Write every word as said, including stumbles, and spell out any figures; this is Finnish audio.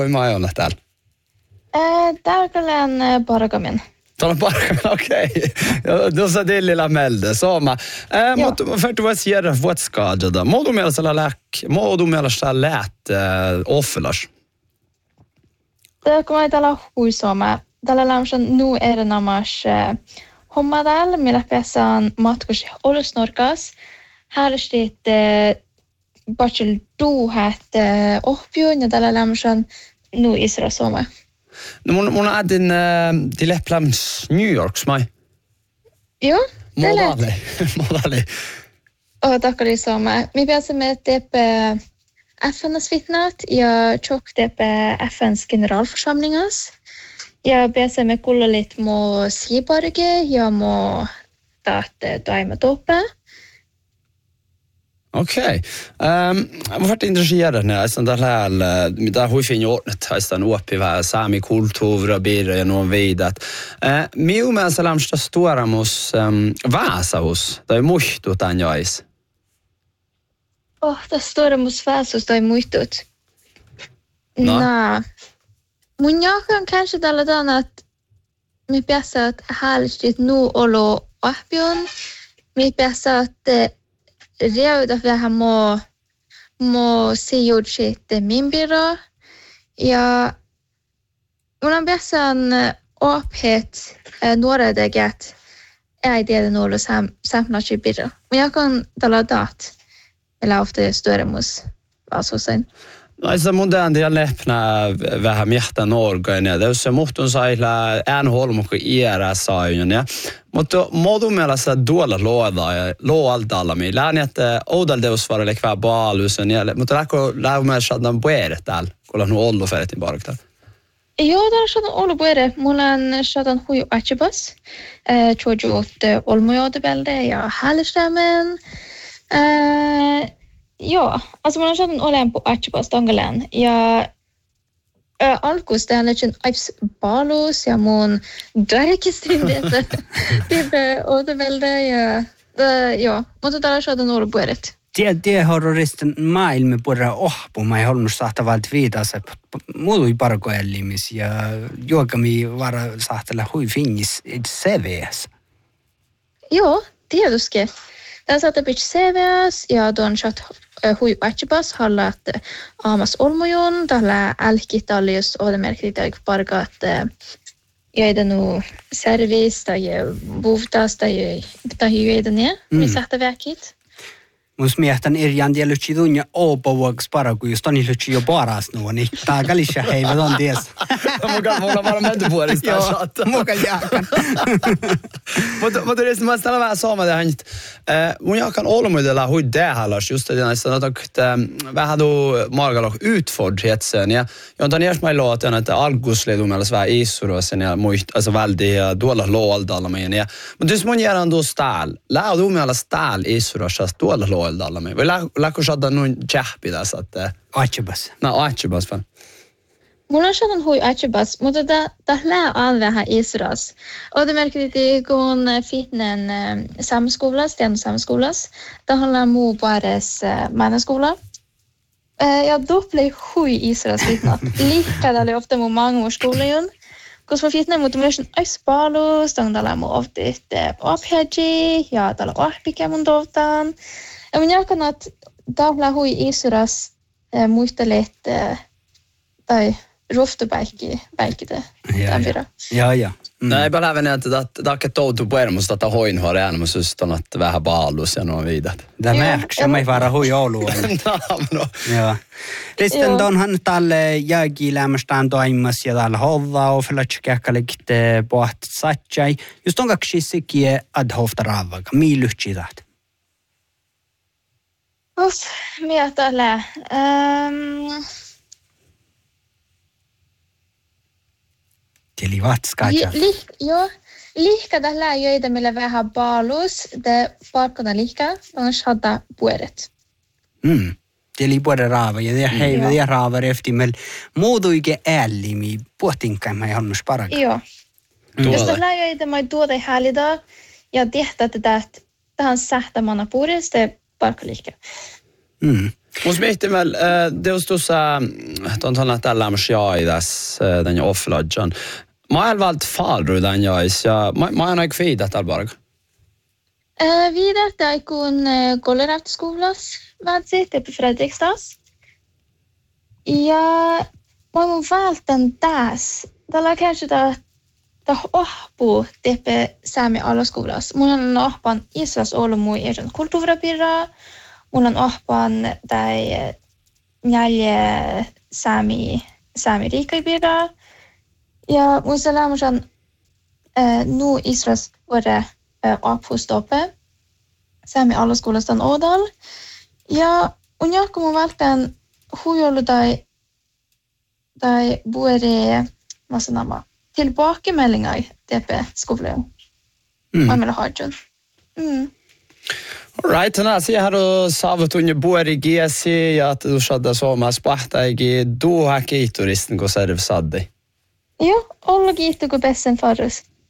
Mä ajoin täällä. Täällä on Parkamen. Täällä on Parkamen, okej. Okay. Då sa det lilla Melde, sama. Äh, mutta för att du var sier vuotskadade. Må du meillä sillä läk, må du meillä sillä lät äh, offelas? Tämä kun täällä huisoma. Täällä lämsen nu är det namas homma täällä, millä päässään matkus olusnorkas. Här står Bachel du hat ohpion ja täällä lämsen nu Isra soma. No mun mun adin uh, till Lepplands New Yorks mai. Joo. Modali. Modali. Oh, tackar soma. Mi pääsemme tepe F N:s vittnat ja tjock tepe F N:s generalförsamlingas. Ja pääsemme kullelit mo sibarge ja mo tahte toime toppe. Okej. Ehm jag har varit intresserad när alltså det här där hur fin ordnet hästan uppe i sami kultur och blir det någon vidat. Eh miu med salamsta storamos Vasahus. Det är muhtu tanjais. Oh, det storamos Vasahus det är muhtu. No. Nä. Mun jakan kanske tällä tavalla att mi pääsee att hälstit nu olo ahpion. Mi pääsee att reuda vähän mo mo sijoitsit minbiro ja mun on pääsään ophet nuora deget ei tiedä nuolla sam samnachi biro. Mun jakan tällä dat eller ofta större mus vasosen. Alltså modern det läppna vähän miehtä norgainen. Det är så muhtun sailla en holmukko iera saajun ja. Mutta modu mielessä duolla loada ja loaldalla mi lääni että odal deus vara lekvä baalusen ja mutta läkö läumä sadan pueret täällä kun on ollut feretin barkta. Joo, där sadan ollut pueret. Mulla on sadan huju atchibas. Eh chojut olmojodebelde ja hälstämen. Eh Joo, alltså man har satt en olen på Atchibas Tangalan ja äh, alkus täällä on aips balus ja mun därkistin det det odevelde ja äh, joo, mutta täällä saadaan olla puolet. Det det horroristen maailma pura ohpu mai holmus sahtavalta viitase muutui parkoellimis ja juokami vara sahtella hui finnis it C V S. Joo, tietysti. Tää saattaa pitää C V S ja tuon chat hui Atchibas hallat aamas olmojon tällä älkitalius odemerkit ja parkat jäitä nu service tai buvtas tai tai jäitä ne missä väkit. Mus miehtan irjan dia luci dunja opovuoks paraku just on luci jo paras nu niin tää kalisha hei vedon ties. Muka mulla varmaan menty puolesta shot. Muka jaakan. Mutta mutta det måste vara vähän sama det hangt. Eh mun jakan olmodella hui det hallas just det nästan att vähän då margaloch utfordretsen ja. Jag tar ner mig låt att algusledumella svär isurosen ja muist alltså väldigt dåligt låaldalla men ja. Men det smun gör ändå stall. Lää du med alla stall isurosas dåligt låaldalla men. Vi läkö shadda nun chahpi tässä att Atchibas. No Atchibas fan. Mulla on saanut hui Atchibas, mutta tämä lää on vähän Isras. Och det märker det kun fitnen samskolas, den samskolas. Det handlar muu pares mannaskola. Ja då blev hui Isras fitnat. Lika det ofta muu mangoskolan. Koska fitnen mutta myös aispalus, tangdalla muu ofta ophedji ja tällä ohpike mun tovtaan. Ja mun jakan att tämä hui Isras muistelet tai roftupäikki päikkite tämänpira. Ja ja. Nej, bara även att att det kan toutu puermus att hoin har en suston att vähän baalus ja noin viidat. Det märks som ei vara hui oluen. No. Ja. Risten donhan talle jagi lämstään toimas ja tal hovva och flatchkäkkaligt poht satjai. Just on kaksi sikie ad hofta ravaga. Milyhtidat. Uff, mitä lää. Ehm Eli vatskaja. Li, joo, lihka tällä joita meillä vähän baalus, det parkana lihka, on shadda puolet. Mm. Eli puolet raava ja det hei ja raava reftimel muuduike ällimi puhtinkai mä halmus paraka. Joo. Jos tällä joita mä tuoda häälida ja tehtä tätä tähän sähtämana puolesta parkalihka. Mm. Mus mehtimel, teos tuossa tuolla tällä msiaidas den jo offlodjan. Mä en valt falru den jais ja mä en aik fiida tällä barg. Vidare där kun Kolleräftsskolas vadsi på Fredriksstads. Ja mä mun valtan taas. Tällä kanske da da ohpu tepe Sami alaskolas. Mulla on ohpan Israels olmu i en kulttuurapirra. Mulla on ohpan tai nälje Sami Sami riikaipirra. Ja mun salamusan nu Israels vore appustoppe Sami alaskolastan Ådal. Ja on jakko mun valtan huijolu tai tai buere massanama tillbakemeldingar tepe skolan. Mm. Mä meillä haitun. Mm. Right, na si haro saavut unje bueri giesi ja du shadda soma spahtaigi du haki turisten ko serv saddi. Jo, olla kiitos kun bessen farus.